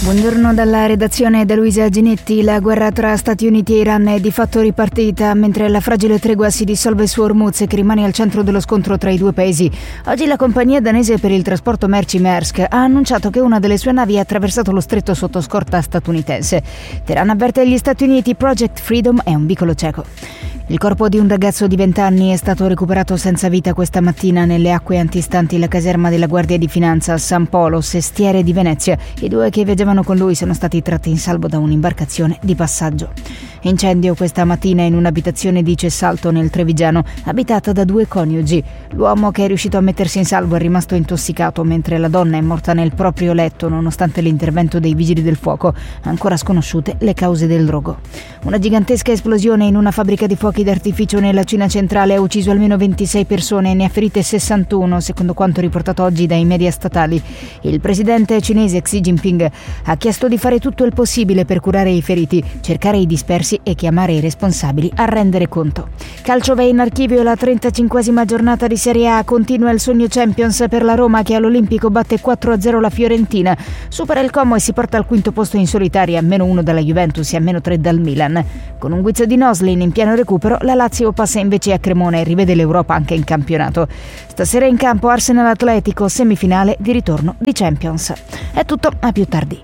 Buongiorno dalla redazione da Luisa Ginetti. La guerra tra Stati Uniti e Iran è di fatto ripartita, mentre la fragile tregua si dissolve su Hormuz, che rimane al centro dello scontro tra i due paesi. Oggi la compagnia danese per il trasporto merci Maersk ha annunciato che una delle sue navi ha attraversato lo stretto sotto scorta statunitense. Teheran avverte agli Stati Uniti: Project Freedom è un vicolo cieco. Il corpo di un ragazzo di 20 anni è stato recuperato senza vita questa mattina nelle acque antistanti la caserma della Guardia di Finanza a San Polo, Sestiere di Venezia. I due che viaggiavano con lui sono stati tratti in salvo da un'imbarcazione di passaggio. Incendio questa mattina in un'abitazione di Cessalto nel Trevigiano, abitata da due coniugi. L'uomo, che è riuscito a mettersi in salvo, è rimasto intossicato, mentre la donna è morta nel proprio letto nonostante l'intervento dei vigili del fuoco. Ancora sconosciute le cause del rogo. Una gigantesca esplosione in una fabbrica di fuochi d'artificio nella Cina centrale ha ucciso almeno 26 persone e ne ha ferite 61, secondo quanto riportato oggi dai media statali. Il presidente cinese Xi Jinping ha chiesto di fare tutto il possibile per curare i feriti, cercare i dispersi e chiamare i responsabili a rendere conto. Calcio va in archivio la 35esima giornata di Serie A. Continua il sogno Champions per la Roma, che all'Olimpico batte 4-0 la Fiorentina, supera il Como e si porta al quinto posto in solitaria, a -1 dalla Juventus e a -3 dal Milan. Con un guizzo di Noslin in pieno recupero, la Lazio passa invece a Cremona e rivede l'Europa anche in campionato. Stasera in campo Arsenal Atletico, semifinale di ritorno di Champions. È tutto, a più tardi.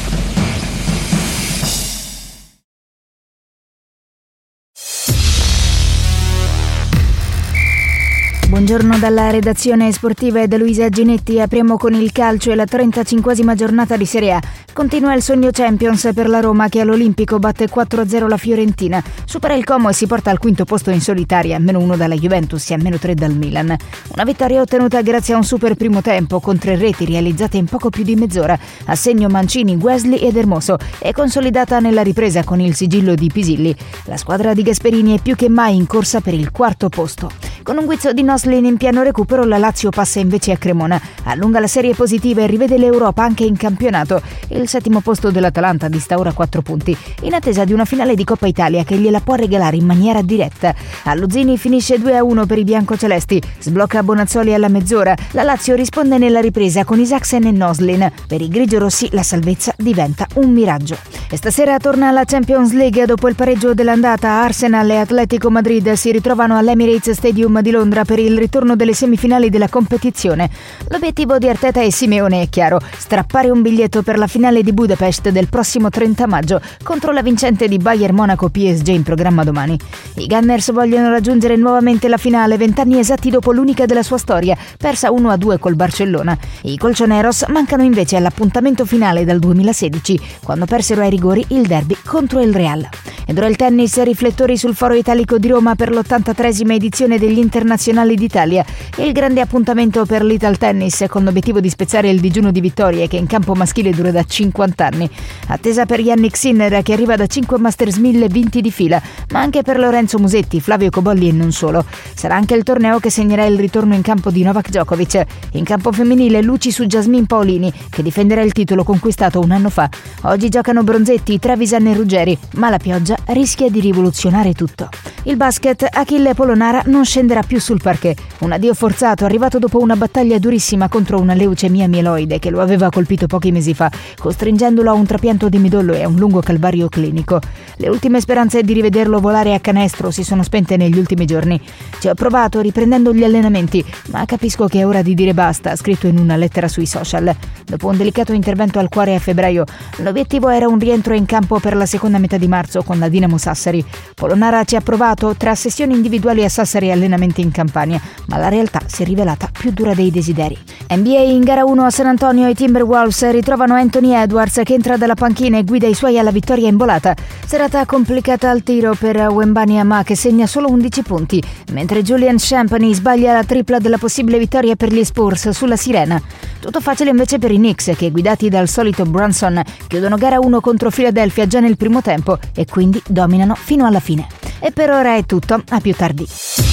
Buongiorno dalla redazione sportiva e da Luisa Ginetti. Apriamo con il calcio e la 35esima giornata di Serie A. Continua il sogno Champions per la Roma, che all'Olimpico batte 4-0 la Fiorentina, supera il Como e si porta al quinto posto in solitaria, a -1 dalla Juventus e a -3 dal Milan. Una vittoria ottenuta grazie a un super primo tempo con 3 reti realizzate in poco più di mezz'ora, a segno Mancini, Wesley ed Hermoso, e consolidata nella ripresa con il sigillo di Pisilli. La squadra di Gasperini è più che mai in corsa per il quarto posto. Con un guizzo di Noslin in pieno recupero, la Lazio passa invece a Cremona, allunga la serie positiva e rivede l'Europa anche in campionato. Il settimo posto dell'Atalanta dista ora 4 punti, in attesa di una finale di Coppa Italia che gliela può regalare in maniera diretta. A Luzzini finisce 2-1 per i biancocelesti, sblocca Bonazzoli alla mezz'ora, la Lazio risponde nella ripresa con Isaksen e Noslin. Per i grigiorossi la salvezza diventa un miraggio. E stasera torna la Champions League. Dopo il pareggio dell'andata, Arsenal e Atletico Madrid si ritrovano all'Emirates Stadium di Londra per il ritorno delle semifinali della competizione. L'obiettivo di Arteta e Simeone è chiaro: strappare un biglietto per la finale di Budapest del prossimo 30 maggio contro la vincente di Bayern Monaco PSG in programma domani. I Gunners vogliono raggiungere nuovamente la finale 20 anni esatti dopo l'unica della sua storia, persa 1-2 col Barcellona. I colchoneros mancano invece all'appuntamento finale dal 2016, quando persero ai rigori il derby contro il Real. Ed ora il tennis, riflettori sul Foro Italico di Roma per l'83esima edizione degli Internazionali d'Italia. Il grande appuntamento per l'Ital Tennis, con l'obiettivo di spezzare il digiuno di vittorie che in campo maschile dura da 50 anni. Attesa per Yannick Sinner, che arriva da 5 Masters 1000 vinti di fila, ma anche per Lorenzo Musetti, Flavio Cobolli e non solo. Sarà anche il torneo che segnerà il ritorno in campo di Novak Djokovic. In campo femminile luci su Jasmine Paolini, che difenderà il titolo conquistato un anno fa. Oggi giocano Bronzetti, Trevisan e Ruggeri, ma la pioggia rischia di rivoluzionare tutto. Il basket, Achille Polonara non scenderà più sul parquet. Un addio forzato arrivato dopo una battaglia durissima contro una leucemia mieloide che lo aveva colpito pochi mesi fa, costringendolo a un trapianto di midollo e a un lungo calvario clinico. Le ultime speranze di rivederlo volare a canestro si sono spente negli ultimi giorni. Ci ho provato riprendendo gli allenamenti, ma capisco che è ora di dire basta, ha scritto in una lettera sui social. Dopo un delicato intervento al cuore a febbraio, l'obiettivo era un rientro in campo per la seconda metà di marzo con la Dinamo Sassari. Polonara ci ha provato tra sessioni individuali a Sassari e allenamenti in Campania, ma la realtà si è rivelata più dura dei desideri. NBA in gara 1 a San Antonio, i Timberwolves ritrovano Anthony Edwards, che entra dalla panchina e guida i suoi alla vittoria in volata. Serata complicata al tiro per Wembanyama, che segna solo 11 punti, mentre Julian Champagny sbaglia la tripla della possibile vittoria per gli Spurs sulla Sirena. Tutto facile invece per i Knicks, che guidati dal solito Brunson chiudono gara 1 contro Philadelphia già nel primo tempo e quindi dominano fino alla fine. E per ora è tutto, a più tardi.